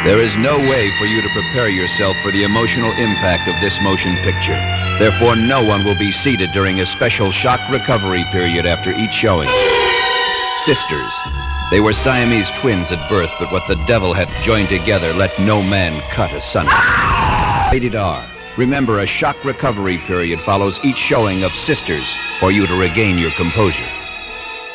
There is no way for you to prepare yourself for the emotional impact of this motion picture. Therefore, no one will be seated during a special shock recovery period after each showing. Sisters. They were Siamese twins at birth, but what the devil hath joined together, let no man cut asunder. Rated R. Remember, a shock recovery period follows each showing of Sisters for you to regain your composure.